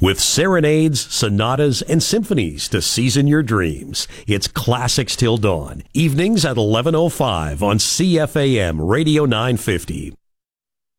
With serenades, sonatas, and symphonies to season your dreams. It's Classics Till Dawn, evenings at 11:05 on CFAM Radio 950.